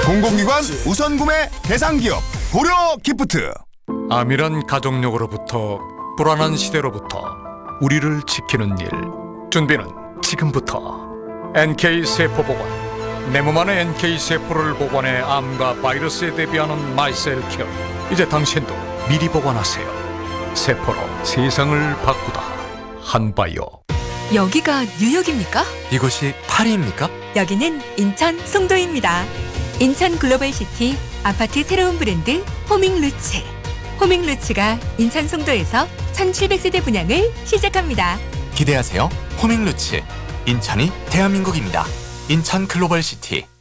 공공기관 우선구매 대상기업 고려기프트. 암이란 가족력으로부터 불안한 시대로부터 우리를 지키는 일. 준비는 지금부터. NK세포보건, 내 몸 안의 NK세포를 보관해 암과 바이러스에 대비하는 마이셀케어. 이제 당신도 미리 보관하세요. 세포로 세상을 바꾸다. 한바이오. 여기가 뉴욕입니까? 이곳이 파리입니까? 여기는 인천 송도입니다. 인천 글로벌시티 아파트 새로운 브랜드 호밍루츠. 호밍루츠가 인천 송도에서 1700세대 분양을 시작합니다. 기대하세요. 호밍루츠. 인천이 대한민국입니다. 인천 글로벌시티.